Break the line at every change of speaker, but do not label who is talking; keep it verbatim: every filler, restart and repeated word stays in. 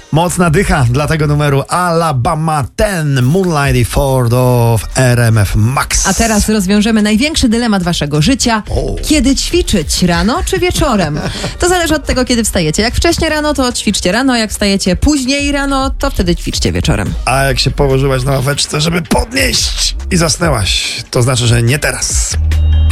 Mocna dycha dla tego numeru Alabama ten Moonlight Ford of R M F Max.
A teraz rozwiążemy największy dylemat waszego życia.
O.
Kiedy ćwiczyć? Rano czy wieczorem? To zależy od tego, kiedy wstajecie. Jak wcześnie rano, to ćwiczcie rano. Jak wstajecie później rano, to wtedy ćwiczcie wieczorem.
A jak się położyłaś na ławeczce, żeby podnieść i zasnęłaś, to znaczy, że nie teraz.